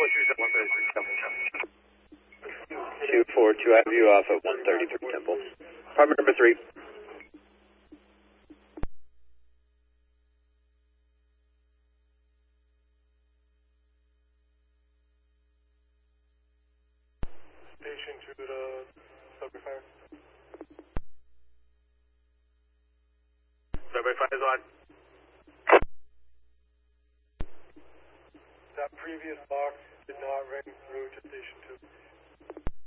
242, I have you off at 133 Temple. Apartment number 3. Station to the subway fire. Subway fire is on. That previous box did not ring through to station 2.